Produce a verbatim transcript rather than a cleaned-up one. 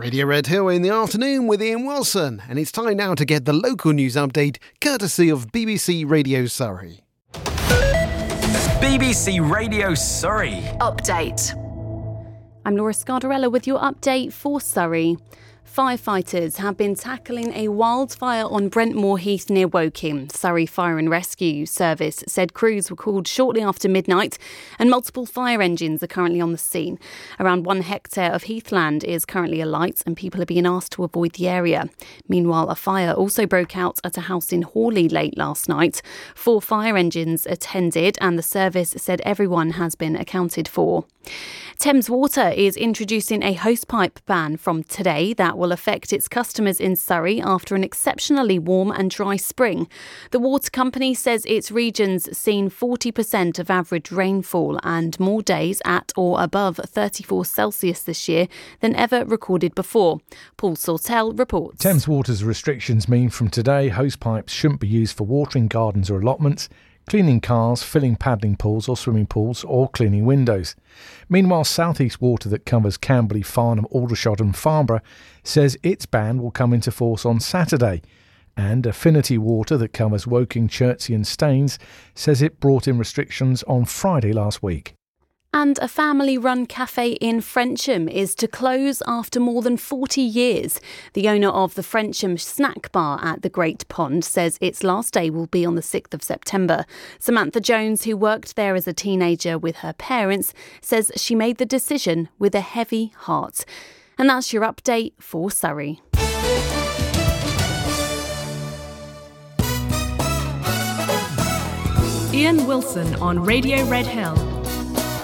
Radio Red Hill in the afternoon with Ian Wilson, and it's time now to get the local news update courtesy of B B C Radio Surrey. B B C Radio Surrey. Update. I'm Laura Scardarella with your update for Surrey. Firefighters have been tackling a wildfire on Brentmore Heath near Woking. Surrey Fire and Rescue Service said crews were called shortly after midnight and multiple fire engines are currently on the scene. Around one hectare of heathland is currently alight and people are being asked to avoid the area. Meanwhile, a fire also broke out at a house in Hawley late last night. Four fire engines attended and the service said everyone has been accounted for. Thames Water is introducing a hosepipe ban from today that will affect its customers in Surrey after an exceptionally warm and dry spring. The water company says its region's seen forty percent of average rainfall and more days at or above thirty-four Celsius this year than ever recorded before. Paul Sawtell reports. Thames Water's restrictions mean from today hosepipes shouldn't be used for watering gardens or allotments, cleaning cars, filling paddling pools or swimming pools, or cleaning windows. Meanwhile, South East Water that covers Camberley, Farnham, Aldershot and Farnborough says its ban will come into force on Saturday. And Affinity Water that covers Woking, Chertsey and Staines says it brought in restrictions on Friday last week. And a family-run cafe in Frensham is to close after more than forty years. The owner of the Frensham Snack Bar at the Great Pond says its last day will be on the sixth of September. Samantha Jones, who worked there as a teenager with her parents, says she made the decision with a heavy heart. And that's your update for Surrey. Ian Wilson on Radio Red Hill.